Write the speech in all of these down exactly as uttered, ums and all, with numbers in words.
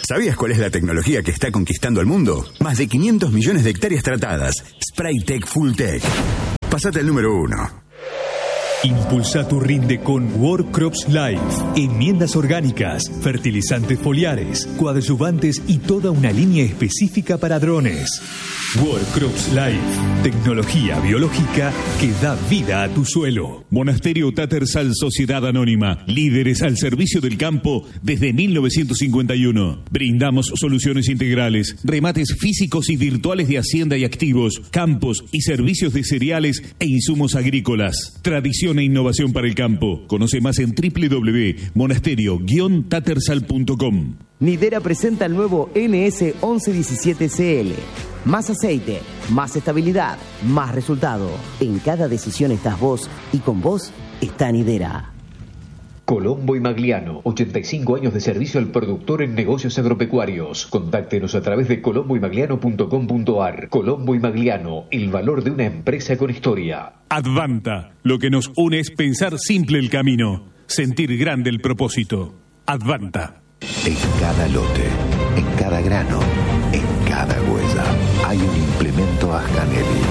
¿Sabías cuál es la tecnología que está conquistando el mundo? Más de quinientos millones de hectáreas tratadas. Spraytec Fulltech. Pasate al número uno. Impulsa tu rinde con World Crops Life. Enmiendas orgánicas, fertilizantes foliares, coadyuvantes y toda una línea específica para drones. World Crops Life. Tecnología biológica que da vida a tu suelo. Monasterio Tattersall Sociedad Anónima. Líderes al servicio del campo desde mil novecientos cincuenta y uno. Brindamos soluciones integrales, remates físicos y virtuales de hacienda y activos, campos y servicios de cereales e insumos agrícolas. Tradición e innovación para el campo. Conoce más en doble u doble u doble u punto monasterio guion tattersall punto com. Nidera presenta el nuevo N S once diecisiete C L. Más aceite, más estabilidad, más resultado. En cada decisión estás vos y con vos está Nidera. Colombo y Magliano, ochenta y cinco años de servicio al productor en negocios agropecuarios. Contáctenos a través de colombo y magliano punto com punto a r. Colombo y Magliano, el valor de una empresa con historia. Advanta, lo que nos une es pensar simple el camino, sentir grande el propósito. Advanta. En cada lote, en cada grano, en cada huella, hay un implemento Ascanelli.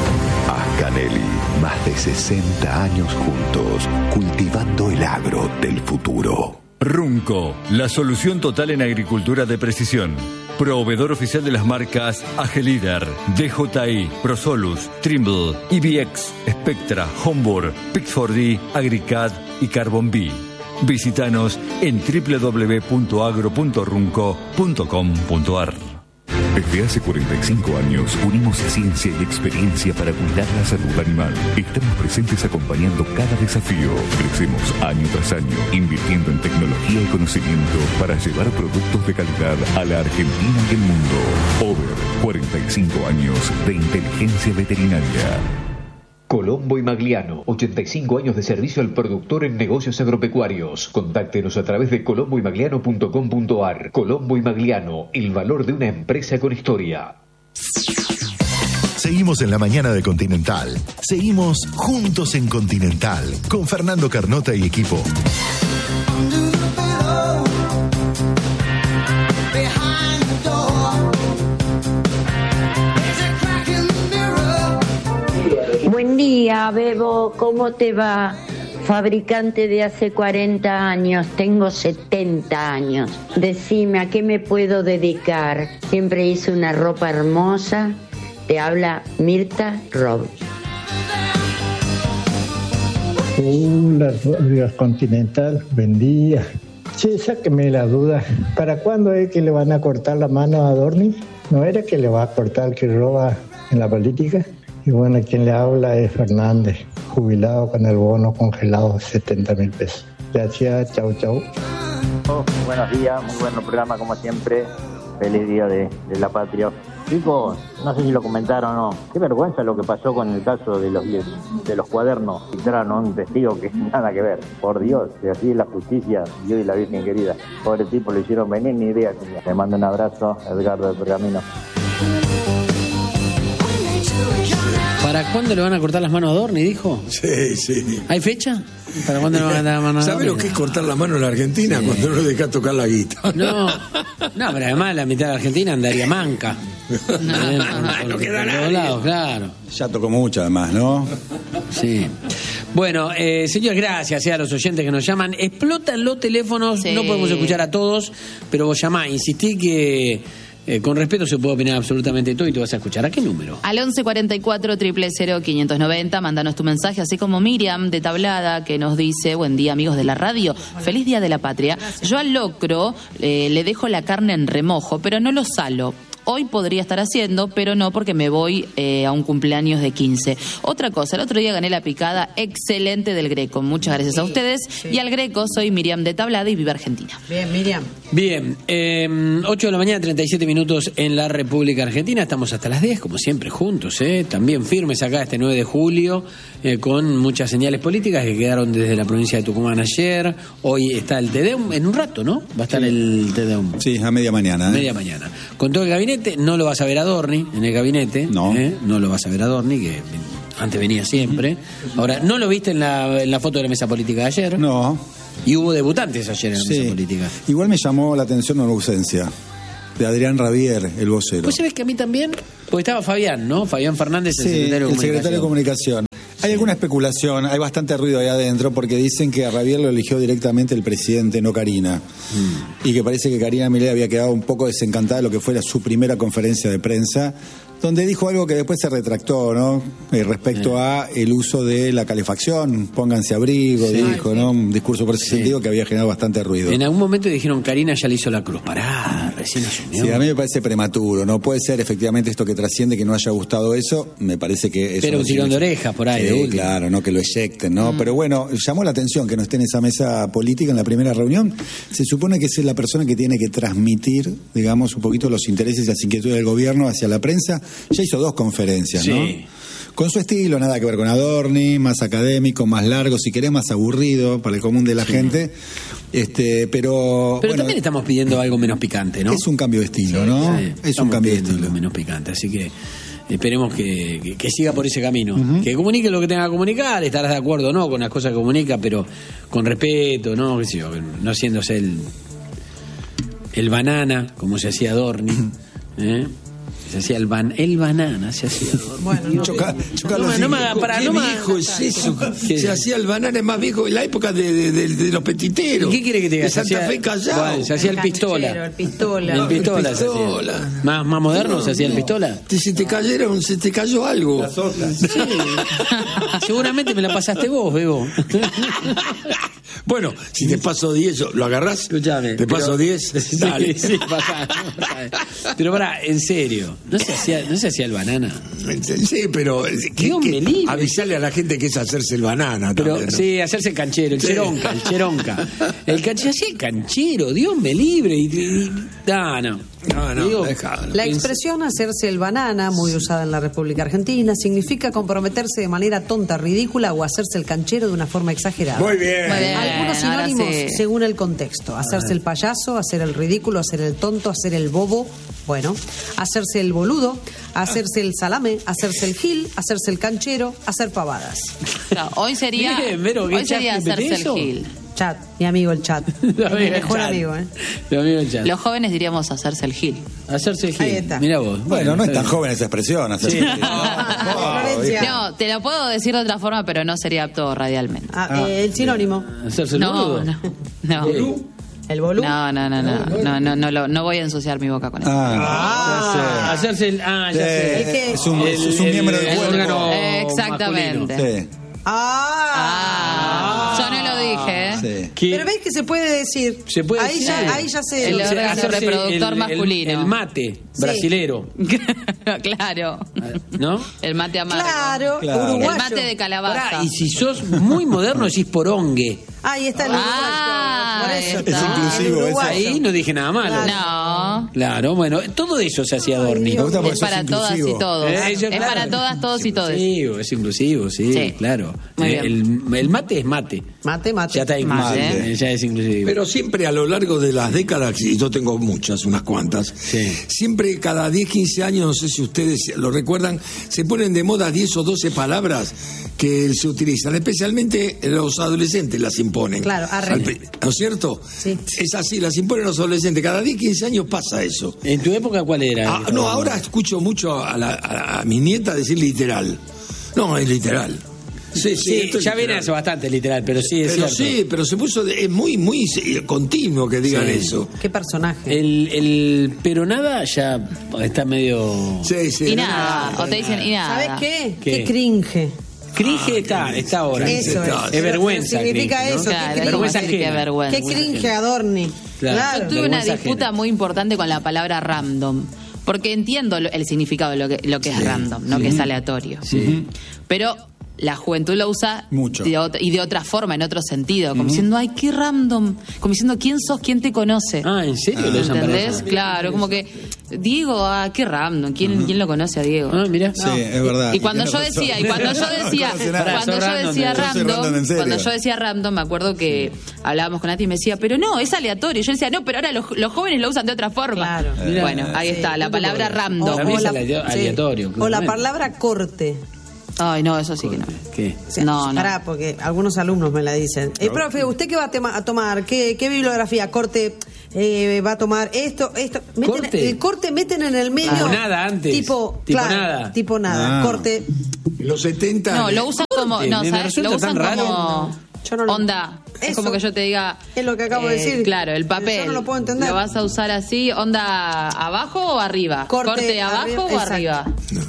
Ascanelli, más de sesenta años juntos, cultivando el agro del futuro. Runco, la solución total en agricultura de precisión. Proveedor oficial de las marcas Agelider, D J I, Prosolus, Trimble, E B X, Spectra, Homburg, Pixford D, Agricad y Carbon B. Visítanos en doble u doble u doble u punto agro punto runco punto com punto a r. Desde hace cuarenta y cinco años unimos ciencia y experiencia para cuidar la salud animal. Estamos presentes acompañando cada desafío. Crecemos año tras año, invirtiendo en tecnología y conocimiento para llevar productos de calidad a la Argentina y el mundo. Over, cuarenta y cinco años de inteligencia veterinaria. Colombo y Magliano, ochenta y cinco años de servicio al productor en negocios agropecuarios. Contáctenos a través de colombo y magliano punto com punto a r. Colombo y Magliano, el valor de una empresa con historia. Seguimos en la mañana de Continental. Seguimos juntos en Continental con Fernando Carnota y equipo. Buen día, Bebo, ¿cómo te va? Fabricante de hace cuarenta años, tengo setenta años. Decime, ¿a qué me puedo dedicar? Siempre hice una ropa hermosa. Te habla Mirta Rob. Hola, Radio Continental, buen día. Sí, sáqueme la duda. ¿Para cuándo es que le van a cortar la mano a Adorni? ¿No era que le va a cortar el que roba en la política? Y bueno, quien le habla es Fernández, jubilado con el bono congelado, setenta mil pesos. Gracias, chau, chau. Oh, buenos días, muy buen programa como siempre. Feliz día de, de la patria. Chicos, no sé si lo comentaron o no, qué vergüenza lo que pasó con el caso de los de los cuadernos. Citaron a un testigo que nada que ver. Por Dios, si así es la justicia, Dios y la Virgen querida. Pobre tipo, le hicieron venir, ni idea. Le mando un abrazo, Edgardo del Pergamino. ¿Para cuándo le van a cortar las manos a Adorni, dijo? Sí, sí. ¿Hay fecha? ¿Para cuándo le van a cortar las manos a Adorni? ¿Sabes lo que es cortar la mano en la Argentina? Sí. Cuando no le deja tocar la guita. No, no, pero además la mitad de la Argentina andaría manca. No, no, no, no queda nada. Lados, claro. Ya tocó mucho además, ¿no? Sí. Bueno, eh, señores, gracias eh, a los oyentes que nos llaman. Explotan los teléfonos, sí. No podemos escuchar a todos, pero vos llamá, insistí que... Eh, con respeto se puede opinar absolutamente todo y te vas a escuchar. ¿A qué número? Al once cuarenta y cuatro, cero cero cero, quinientos noventa, mándanos tu mensaje, así como Miriam de Tablada, que nos dice, buen día amigos de la radio, feliz día de la patria. Gracias. Yo al locro eh, le dejo la carne en remojo, pero no lo salo. Hoy podría estar haciendo, pero no porque me voy eh, a un cumpleaños de quince. Otra cosa, el otro día gané la picada excelente del Greco. Muchas gracias sí, a ustedes. Sí. Y al Greco, soy Miriam de Tablada y viva Argentina. Bien, Miriam. Bien, eh, ocho de la mañana, treinta y siete minutos en la República Argentina. Estamos hasta las diez, como siempre, juntos. Eh. También firmes acá este nueve de julio, eh, con muchas señales políticas que quedaron desde la provincia de Tucumán ayer. Hoy está el Tedeum, en un rato, ¿no? Va a estar sí. el Tedeum. Sí, a media mañana. ¿eh? Media mañana. Con todo el gabinete. No lo vas a ver a Adorni en el gabinete. No. ¿eh? No lo vas a ver a Adorni, que antes venía siempre. Ahora, ¿no lo viste en la, en la foto de la mesa política de ayer? No. Y hubo debutantes ayer en la Sí. mesa política. Igual me llamó la atención una ausencia de Adrián Rabier, el vocero. ¿Pues sabés que a mí también? Porque estaba Fabián, ¿no? Fabián Fernández, el Sí, secretario de el secretario de Comunicación. Hay alguna especulación, hay bastante ruido ahí adentro porque dicen que a Rabier lo eligió directamente el presidente, no Karina. Mm. Y que parece que Karina Milei había quedado un poco desencantada de lo que fue su primera conferencia de prensa, donde dijo algo que después se retractó, ¿no? Eh, respecto sí. a el uso de la calefacción, pónganse abrigo, sí. dijo, ¿no? Un discurso por ese sí. sentido que había generado bastante ruido. En algún momento dijeron, Karina ya le hizo la cruz. Pará, recién asumió. Sí, a mí me parece prematuro, ¿no? Puede ser efectivamente esto que trasciende, que no haya gustado eso, me parece que eso... Pero no un tirón de orejas por ahí. Sí, claro, ¿no? Que lo eyecten, ¿no? Mm. Pero bueno, llamó la atención que no esté en esa mesa política en la primera reunión. Se supone que es la persona que tiene que transmitir, digamos, un poquito los intereses y las inquietudes del gobierno hacia la prensa. Ya hizo dos conferencias, sí. ¿no? Con su estilo, nada que ver con Adorni, más académico, más largo, si querés, más aburrido para el común de la sí. gente. Este, pero pero bueno, también estamos pidiendo algo menos picante, ¿no? Es un cambio de estilo, ¿no? Sí, es un cambio de estilo. Algo menos picante, así que esperemos que, que, que siga por ese camino. Uh-huh. Que comunique lo que tenga que comunicar, estarás de acuerdo o no con las cosas que comunica, pero con respeto, ¿no? ¿Qué sé yo? No haciéndose el, el banana, como se hacía Adorni, ¿eh? Se hacía el, ban, el banana, se hacía. Bueno, no, Choca, no, no, no me haga para no ¿Qué viejo es eso? ¿Qué? Se hacía el banana, es más viejo en la época de, de, de, de los petiteros. ¿Y qué quiere que te diga? De Santa hacía, Fe Callao. Bueno, se hacía el, el pistola. El pistola. El pistola. El pistola. ¿Más, más moderno no, se hacía no. el pistola? Te, se te cayeron, se te cayó algo. Las otras. Sí. Seguramente me la pasaste vos, Bebo. Bueno, si te paso diez, ¿lo agarrás? Escuchame. ¿Te paso diez? Dale. Sí, pasá, pasá. Pero pará, en serio, ¿no se hacía, no se hacía el banana? Sí, pero que, que avisarle a la gente que es hacerse el banana. Pero también, ¿no? Sí, hacerse el canchero, el sí. cheronca, el cheronca. El canchero, hacía el canchero, Dios me libre. Y, y, no, no. No, no, Digo, la expresión hacerse el banana, muy usada en la República Argentina, significa comprometerse de manera tonta, ridícula o hacerse el canchero de una forma exagerada. Muy bien. Muy bien. Algunos sinónimos sí. según el contexto. Hacerse el payaso, hacer el ridículo, hacer el tonto, hacer el bobo, bueno, hacerse el boludo, hacerse el salame, hacerse el gil, hacerse el canchero, hacer pavadas. No, hoy sería, bien, Vero, hoy sería hacerse eso? el gil. Chat, mi amigo el chat. Mi mejor chat. amigo, ¿eh? Mi amigo el chat. Los jóvenes diríamos hacerse el gil. Hacerse el gil. Ahí está. Mira vos. Bueno, bueno, no es tan joven esa expresión. Hacerse sí. el gil. No, te lo puedo decir de otra forma, pero no sería apto radialmente. Ah, ah, eh, el sinónimo. Hacerse el no, boludo. No, no. ¿Bolú? ¿El bolú? No, no, no, no, no, no, no, no, no voy a ensuciar mi boca con eso. Ah, ah hacerse el, ah, ya sé. ¿El qué? Es un, el, es un el, miembro del el cuerpo. órgano exactamente. Sí. Ah, ah, yo no lo dije, ¿eh? Sí. Pero ves que se puede decir. Se puede ahí decir. Ya, ahí ya se. El lo órgano hacerse reproductor el, masculino. El, el mate sí. brasilero. Claro. ¿No? El mate amargo. Claro, claro. uruguayo. El mate de calabaza. Pará, y si sos muy moderno decís porongue. Ahí está el uruguayo. Ah, Por eso. está. Es inclusivo El uruguayo. Ahí no dije nada malo. No. Claro, bueno, todo eso se hacía Adorni. Me gusta porque Es sos para todas y inclusivo. todos. Eh, yo, es claro. para todas, todos y todes. Es inclusivo, es inclusivo, sí, Sí. claro. Muy Eh, el, el mate es mate. Mate, mate. Ya está inclusivo. Mate. eh, Ya es inclusivo. Pero siempre a lo largo de las décadas, y yo tengo muchas, unas cuantas, Sí. siempre cada diez, quince años, no sé si ustedes lo recuerdan, se ponen de moda diez o doce palabras que se utilizan, especialmente los adolescentes las imponen. Claro, arre. ¿No es cierto? Sí. Es así, las imponen los adolescentes. Cada diez, quince años pasa eso. ¿En tu época cuál era? Ah, no, ahora escucho mucho a, la, a, a mi nieta decir literal. No, es literal. Sí, sí, Sí, esto es ya literal. viene hace bastante literal, pero sí es Pero cierto. sí, pero se puso, de- es muy, muy eh, continuo que digan Sí. eso. Qué personaje. El, el pero nada ya está medio. Sí, sí. Y nada. O te dicen, y nada. ¿Sabes qué? ¿Qué? Qué cringe. Cringe está, está ahora. Eso es. Es vergüenza. Significa cringe, ¿no? eso. Claro, qué es vergüenza como decir ajena. que vergüenza. Qué cringe, Adorni. Claro. Claro. Yo tuve una Vergüenza disputa ajena. muy importante con la palabra random. Porque entiendo lo- el significado de lo que, lo que es random, no sí. que es aleatorio. Sí. Pero la juventud lo usa Mucho. de ot- y de otra forma, en otro sentido. Como diciendo, ay, qué random. Como diciendo, ¿quién sos? ¿Quién te conoce? Ah, ¿en serio lo usan para ¿Entendés? eso? Claro, como que Diego, ah, qué random. ¿Quién, ¿quién lo conoce a Diego? Ah, mira. Sí, es verdad. Y cuando tiene yo razón. decía, y cuando yo decía, No conoce nada. cuando Sos yo random, decía yo soy random, random en serio. cuando yo decía random, me acuerdo que hablábamos con Nati y me decía, pero no, es aleatorio. Yo decía, no, pero ahora los, los jóvenes lo usan de otra forma. Claro. Bueno, ahí Sí. está, la palabra Para random. mí es la- alea- sí. aleatorio. O la claramente. palabra corte. Ay, no, eso sí que no. ¿Qué? O sea, No, no. Pará, porque algunos alumnos me la dicen. Eh, profe, ¿usted qué va a, tema- a tomar? ¿Qué, qué bibliografía? ¿Corte? Eh, ¿Va a tomar esto? esto? Meten- ¿Corte? El corte meten en el medio. Como nada antes. Tipo, Tipo claro, nada. Tipo nada. Ah. Corte. En los setenta. No, lo usan como. No, me ¿sabes? resulta Lo usan tan raro. como. Yo no lo- Onda. Es Eso como que yo te diga. es lo que acabo de eh, decir. Claro, el papel. Yo no lo puedo entender. ¿Lo vas a usar así? ¿Onda abajo o arriba? Corte abajo arriba, o exacto. arriba?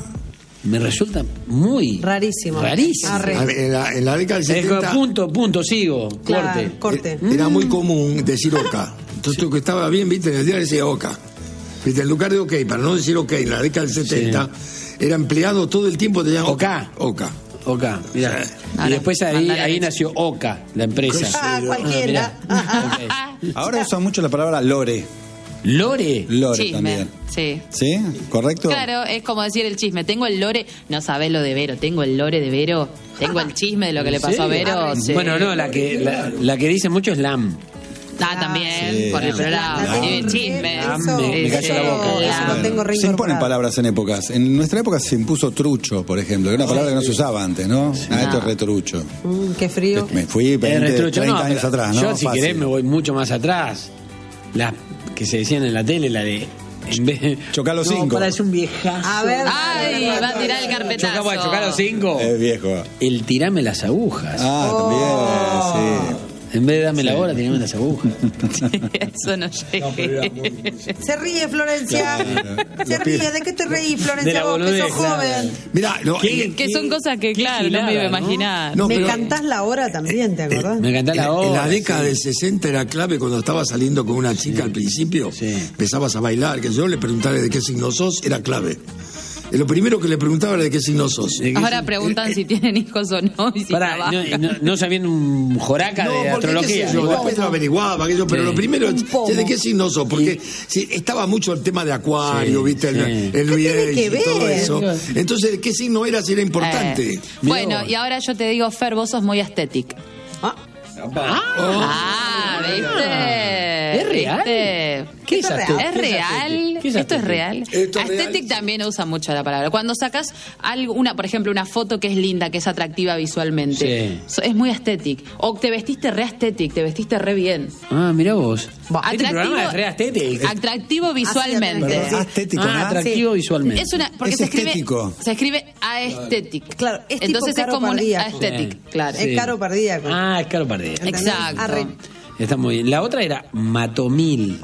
Me resulta muy Rarísimo. rarísimo. Arre. A ver, En la, en la década del Es como, setenta punto, punto, sigo. Claro, Corte. corte. era muy común decir oca. Entonces lo que estaba bien, viste, en el diario decía oca. Viste, en lugar de ok, para no decir ok, en la década del setenta era empleado todo el tiempo, te llaman Oca. Oca. Oca, mira. Sí. Y Ahora, después ahí, mandale ahí leche. nació Oca, la empresa. Ah, cualquiera. Ah, mirá. Ahora usan mucho la palabra lore. Lore. Lore Chisme. también. Sí. ¿Sí? ¿Correcto? Claro, es como decir el chisme. Tengo el lore, no sabés lo de Vero, tengo el lore de Vero, tengo el chisme de lo que le pasó a ¿En serio? Vero. Sí. Bueno, no, la que, la, la que dice mucho es Lam. Ah, también, Sí. por el La programa. tengo Y el re- chisme. eso- me- me cayó la boca. eso- eso Claro. lo tengo re Se imponen incorporado. palabras en épocas. En nuestra época se impuso trucho, por ejemplo, que era una palabra que no se usaba antes, ¿no? Ah, esto es retrucho. Mm, qué frío. Me fui Es veinte, retrucho, treinta no, años pero atrás, ¿no? Yo, si Fácil. querés, me voy mucho más atrás. Las que se decían en la tele, la de. En vez de. Chocá los no, cinco. Para, es un viejazo. A ver. Ay, va a tirar el carpetazo. Chocá, bueno, chocá los cinco. Es viejo. El tirame las agujas. Ah, Oh. también, En vez de dame la hora, tirame las agujas. Eso no llegué. Se ríe Florencia. Se Lo ríe. pide. ¿De qué te reís, De Florencia? la Vos que boludez, sos claro. joven. Mira, no, ¿Qué? eh, Que son cosas que, claro, no me iba a gilada, ¿no? imaginar. No, Me pero- cantás la hora también, ¿te acordás? Me encanta en, la en hora. la década sí. del sesenta era clave cuando estaba saliendo con una chica al principio, Sí. empezabas a bailar, que yo le preguntaba de qué signo sos, era clave. Eh, Lo primero que le preguntaba era de qué signo sos. ¿De qué Ahora sí? preguntan si tienen hijos o no y si Pará, trabajan. no, no, no sabiendo un joraca No, de porque qué astrología. sé yo, Igual. después lo averiguaba, aquello, pero Sí. lo primero es pomo. ¿de qué signo sos? Porque sí, estaba mucho el tema de Acuario, Sí, ¿viste? El, sí. el ¿Qué Luis tiene que y todo ver? eso. Entonces, ¿qué signo eras? Era importante. Eh, bueno, y ahora yo te digo, Fer, vos sos muy aesthetic. Ah, Ah, ¿viste? ¿Es real? ¿Viste? ¿Qué es Esto es aesthetic? ¿Es ¿Qué real? aesthetic? ¿Qué es Esto es aesthetic? real. Esto es Aesthetic real. también usa mucho la palabra. Cuando sacas algo, una, por ejemplo, una foto que es linda, que es atractiva visualmente, Sí. so- es muy aesthetic. O te vestiste re aesthetic, te vestiste re bien. Ah, mirá vos. Va, Este programa es re estético. atractivo visualmente. Pero Estético, Ah, ¿no? atractivo visualmente. Es una, porque Es se escribe, estético. se escribe aesthetic. Claro, es tipo Entonces es Caro como un Pardíaco. aesthetic, Sí. claro. Es caro pardíaco. Ah, es caro pardía. ¿Entendés? Exacto. Arre. Está muy bien. La otra era Matomil.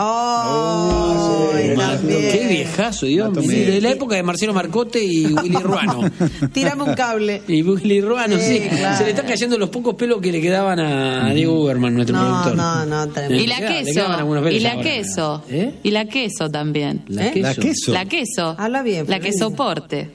Oh, también. Qué viejazo, Dios mío. Matomil. De la época de Marcelo Marcote y Willy Ruano. Tírame un cable. Y Willy Ruano, sí. Sí, claro. Se le están cayendo los pocos pelos que le quedaban a Diego Uberman, nuestro No, productor. no, no, tremendo. Y la Le queda- le queso. quedaban algunos pelos Y la ahora. queso. ¿Eh? Y la queso también. La ¿Eh? queso. La queso. La queso. Habla bien, La que Florencia. soporte.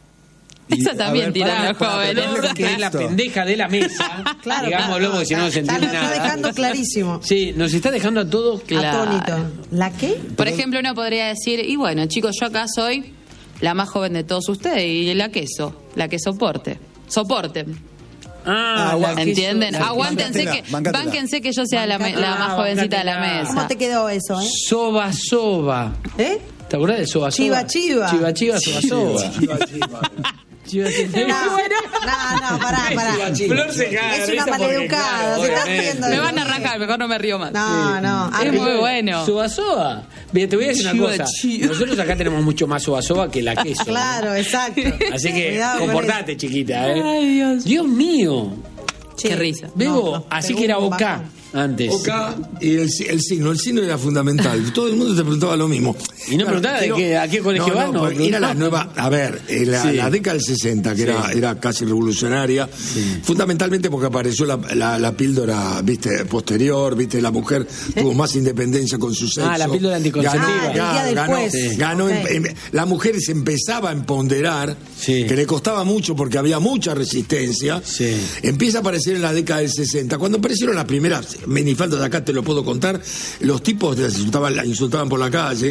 Y, Esa a también ver, tiran pará, los pará, jóvenes. pará, Que es la Esto. pendeja de la mesa. Claro, Digámoslo, claro, porque si no no se está- entiende está nada. dejando clarísimo. Sí, nos está dejando a todos Claro. Atónito. ¿La qué? Por ejemplo, uno podría decir, y bueno, chicos, yo acá soy la más joven de todos ustedes y la queso, la que soporte. Soporten. Ah, Ah, la queso- ¿Entienden? la- Aguántense bancátela, que, bancátela. bánquense que yo sea la, me- la Bancátela. más jovencita de la bancátela. mesa. ¿Cómo te quedó eso, eh? Soba soba. ¿Eh? ¿Te acuerdas de soba soba? Chiva, chiva. Chiva chiva soba soba. Chiva chiva. No, no, no, pará, pará. Flor se caga de Es una risa porque, maleducada, claro, se está obviamente. riendo. Me van a rajar, mejor no me río más. No, no. Es arre. muy bueno. Soba soba. Bien, te voy a decir una Chiva, cosa. chiva. Nosotros acá tenemos mucho más soba soba que la queso. Claro, exacto. Así que Cuidado con comportate, chiquita, ¿eh? Ay, Dios. Dios mío. Che, Qué risa. Bebo, no, así pegó que era un OK bajón. antes. Oca y el, el signo, el signo era fundamental. Todo el mundo te preguntaba lo mismo. Y no preguntaba de qué- a qué colegio no, vas, no, no, porque era la preguntaba. nueva, a ver, en la, Sí. la década del sesenta, que era, era casi revolucionaria, fundamentalmente porque apareció la, la, la píldora, viste, posterior, viste, la mujer tuvo más independencia con su sexo. Ah, la píldora anticonceptiva. Ganó, Ah, el día ganó, después. ganó, Sí. ganó Ok. en- en- la mujer se empezaba a empoderar, Sí. que le costaba mucho porque había mucha resistencia. Sí. Empieza a aparecer en la década del sesenta. Cuando aparecieron las primeras minifaldas, acá te lo puedo contar, los tipos las insultaban, la insultaban por la calle.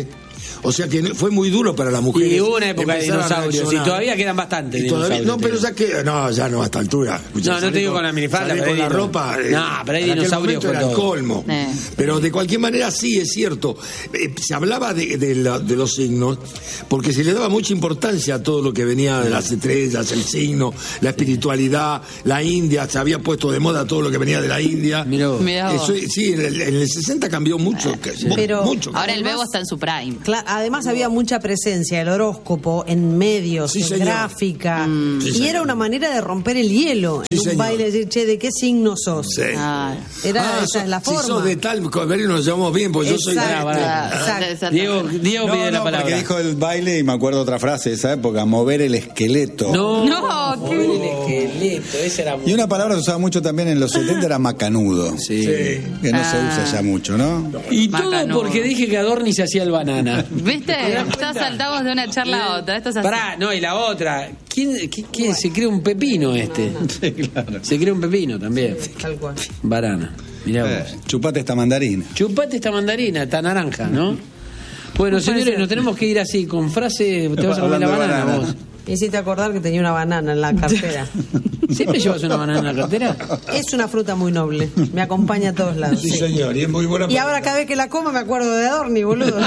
O sea que fue muy duro para las mujeres. Y hubo una época de dinosaurios, y todavía quedan bastantes y todavía, dinosaurios. No, pero ya que, no, ya no a esta altura. Escuchá, no, no te digo con la minifalda, pero con la no. ropa. No, pero hay dinosaurios era el colmo. Eh. Pero de cualquier manera sí es cierto. Eh, se hablaba de, de, la, de los signos porque se le daba mucha importancia a todo lo que venía de las estrellas, el signo, la espiritualidad, la India, se había puesto de moda todo lo que venía de la India. Mirá vos. Mirá vos. Eso, sí, en el, en el sesenta cambió mucho. Eh, que, pero mucho. Ahora el Bebo está en su prime. Cla- además había mucha presencia del horóscopo en medios, Sí, en señor. gráfica, Mm. Sí, y señor. era una manera de romper el hielo. Sí, en un señor. baile decir, che, ¿de qué signo sos? Sí. Ah, Era, Ah, esa so- es la si forma. sos de tal, a ver, nos llevamos bien, pues yo soy de Exacto. este. ah, Exacto. exacto. Diego, Diego No, pide la no, porque palabra. dijo el baile y me acuerdo otra frase de esa época, mover el esqueleto. No, No, mover el esqueleto, ese era Y una palabra que se usaba mucho también en los setenta era macanudo. Sí. Que no se Ah. usa ya mucho, ¿no? Y todo Macanudo. porque dije que Adorni se hacía el banana. ¿Viste? Ya saltamos de una charla a otra. Esto es así. Pará, no, y la otra. ¿Quién, qué, qué? Se cree un pepino este? Se cree un pepino también. Tal cual. Banana. Mirá Eh, vos. chupate esta mandarina. Chupate esta mandarina, esta naranja, ¿no? Bueno, señores, nos tenemos que ir así, con frase. Te vas a comer la Hablando de banana, banana. vos. Me hiciste acordar que tenía una banana en la cartera. ¿Siempre llevas una banana en la cartera? Es una fruta muy noble. Me acompaña a todos lados. Sí, sí. señor, y es muy buena. Y ahora cada vez que la como me acuerdo de Adorni, boludo.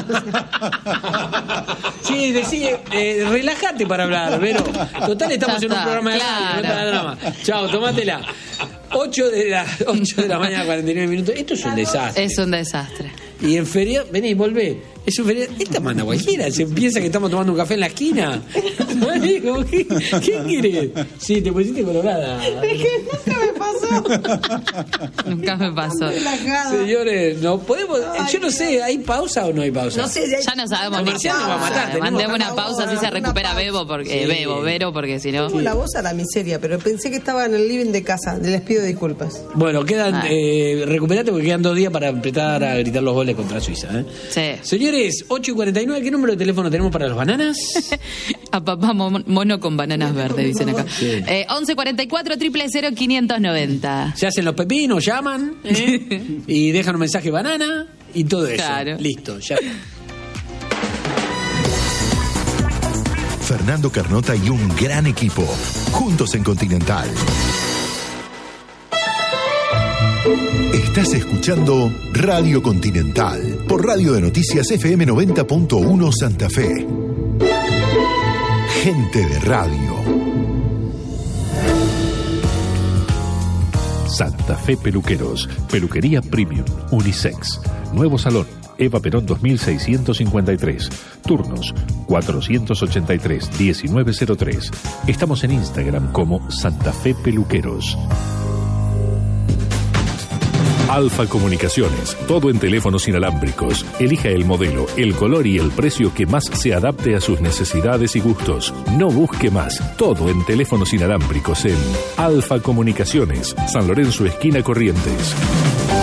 Sí, decí, eh, relájate para hablar, Vero. Total, estamos Ya en un está, programa de radio, claro. no te da drama. Chao, tomátela. ocho de la, ocho de la mañana, cuarenta y nueve minutos. Esto es un desastre. Es un desastre. Y en feriado, vení, volvé. Es un feriado. Esta manda cualquiera. Se piensa que estamos tomando un café en la esquina. Amigo, ¿qué, ¿qué querés? Sí, te pusiste colorada. Es que nunca me pasó. Nunca me pasó. Relajada. Señores, no podemos. Yo no sé, ¿hay pausa o no hay pausa? No sé si hay- Ya no sabemos ni Comercial nos va a matar, tenemos- Mandemos una pausa, así se Una recupera pausa. Bebo, porque, eh, Sí. Bebo, Vero, porque si no. Tengo la voz a la miseria, pero pensé que estaba en el living de casa. Les pido disculpas. Bueno, quedan, Ah. eh, recuperate porque quedan dos días para empezar a gritar los goles contra Suiza. ¿eh? Sí. Señores, ocho y cuarenta y nueve, ¿qué número de teléfono tenemos para los bananas? A papá mo- mono con bananas verdes, dicen acá. Sí. Eh, once cuarenta y cuatro, cero cero cero, quinientos noventa. Se hacen los pepinos, llaman ¿eh? y dejan un mensaje banana y todo eso. Claro. Listo, ya. Fernando Carnota y un gran equipo, juntos en Continental. Estás escuchando Radio Continental por Radio de Noticias F M noventa punto uno Santa Fe. Gente de radio. Santa Fe Peluqueros, peluquería premium, unisex, nuevo salón, Eva Perón dos mil seiscientos cincuenta y tres, turnos cuatrocientos ochenta y tres, diecinueve cero tres. Estamos en Instagram como Santa Fe Peluqueros. Alfa Comunicaciones, todo en teléfonos inalámbricos. Elija el modelo, el color y el precio que más se adapte a sus necesidades y gustos. No busque más, todo en teléfonos inalámbricos en Alfa Comunicaciones, San Lorenzo, esquina Corrientes.